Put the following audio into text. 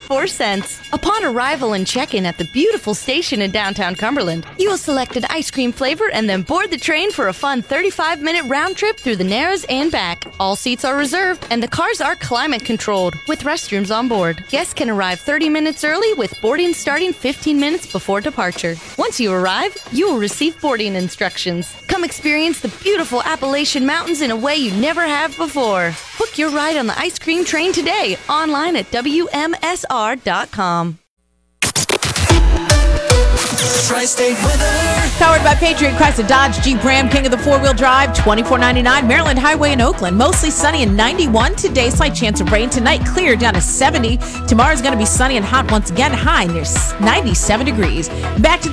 $0.94. Upon arrival and check-in at the beautiful station in downtown Cumberland, you will select an ice cream flavor and then board the train for a fun 35-minute round trip through the Narrows and back. All seats are reserved, and the cars are climate-controlled, with restrooms on board. Guests can arrive 30 minutes early, with boarding starting 15 minutes before departure. Once you arrive, you will receive boarding instructions. Come experience the beautiful Appalachian Mountains in a way you never have before. Book your ride on the ice cream train today, online at WMSR.com. Tri-State weather. Powered by Patriot Chrysler Dodge Jeep Ram, king of the four-wheel drive, $24.99 Maryland Highway in Oakland. Mostly sunny and 91 today. Slight chance of rain tonight. Clear down to 70. Tomorrow's going to be sunny and hot once again. High near 97 degrees. Back to